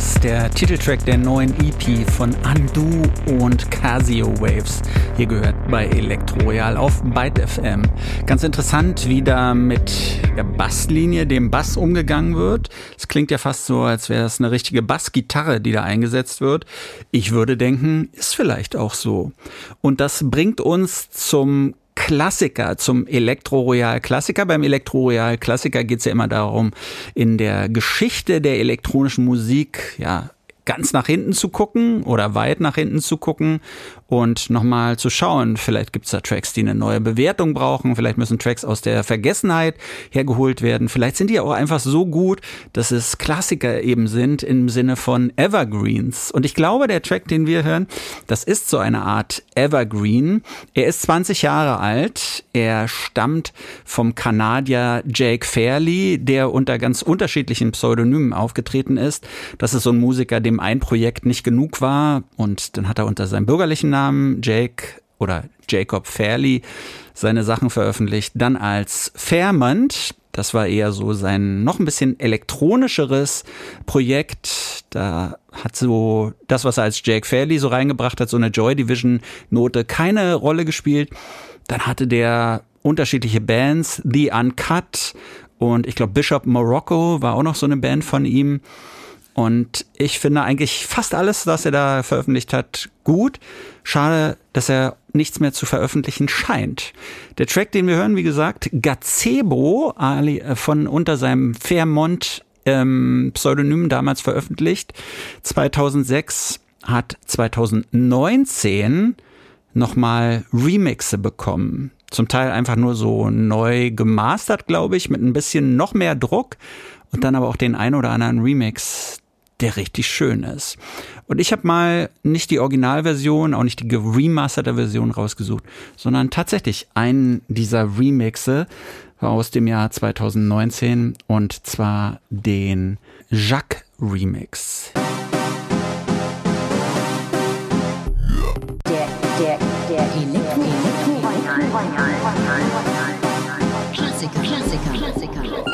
Paradise, der Titeltrack der neuen EP von Undo und Casio Waves. Hier gehört bei Elektroreal auf Byte FM. Ganz interessant, wie da mit der Basslinie, dem Bass umgegangen wird. Es klingt ja fast so, als wäre es eine richtige Bassgitarre, die da eingesetzt wird. Ich würde denken, ist vielleicht auch so. Und das bringt uns zum Klassiker, zum Elektroreal-Klassiker. Beim Elektroreal-Klassiker geht es ja immer darum, in der Geschichte der elektronischen Musik, ganz nach hinten zu gucken oder weit nach hinten zu gucken und nochmal zu schauen. Vielleicht gibt es da Tracks, die eine neue Bewertung brauchen. Vielleicht müssen Tracks aus der Vergessenheit hergeholt werden. Vielleicht sind die auch einfach so gut, dass es Klassiker eben sind im Sinne von Evergreens. Und ich glaube, der Track, den wir hören, das ist so eine Art Evergreen. Er ist 20 Jahre alt. Er stammt vom Kanadier Jake Fairley, der unter ganz unterschiedlichen Pseudonymen aufgetreten ist. Das ist so ein Musiker, dem ein Projekt nicht genug war. Und dann hat er unter seinem bürgerlichen Namen Jake oder Jacob Fairley seine Sachen veröffentlicht. Dann als Fairmont, das war eher so sein noch ein bisschen elektronischeres Projekt. Da hat so das, was er als Jake Fairley so reingebracht hat, so eine Joy Division Note, keine Rolle gespielt. Dann hatte der unterschiedliche Bands, The Uncut und ich glaube Bishop Morocco war auch noch so eine Band von ihm. Und ich finde eigentlich fast alles, was er da veröffentlicht hat, gut. Schade, dass er nichts mehr zu veröffentlichen scheint. Der Track, den wir hören, wie gesagt, Gazebo, von unter seinem Fairmont Pseudonym damals veröffentlicht. 2006, hat 2019 nochmal Remixe bekommen. Zum Teil einfach nur so neu gemastert, glaube ich, mit ein bisschen noch mehr Druck. Und dann aber auch den ein oder anderen Remix, der richtig schön ist. Und ich habe mal nicht die Originalversion, auch nicht die geremasterte Version rausgesucht, sondern tatsächlich einen dieser Remixe aus dem Jahr 2019 und zwar den Jacques Remix. Der Klassiker.